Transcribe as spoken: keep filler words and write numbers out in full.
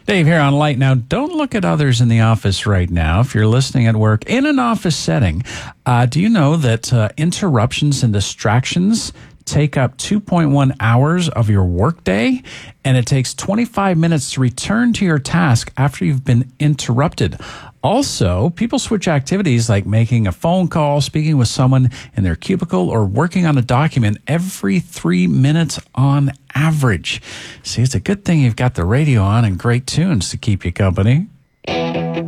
Dave here on Light. Now, don't look at others in the office right now. If you're listening at work in an office setting, uh, do you know that uh, interruptions and distractions take up two point one hours of your workday, and it takes twenty-five minutes to return to your task after you've been interrupted? Also, people switch activities like making a phone call, speaking with someone in their cubicle, or working on a document every three minutes on average. See, it's a good thing you've got the radio on and great tunes to keep you company.